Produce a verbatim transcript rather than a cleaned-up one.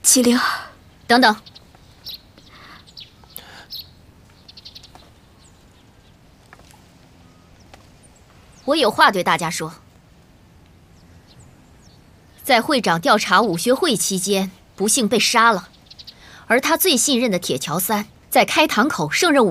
麒麟， 等等，我有话对大家说。在会长调查武学会期间，不幸被杀了，而他最信任的铁桥三在开膛口胜任武。